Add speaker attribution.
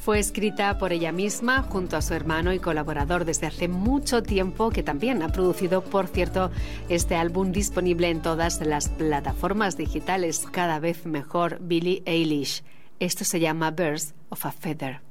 Speaker 1: Fue escrita por ella misma junto a su hermano y colaborador desde hace mucho tiempo, que también ha producido, por cierto, este álbum disponible en todas las plataformas digitales, cada vez mejor, Billie Eilish. Esto se llama Birds of a Feather.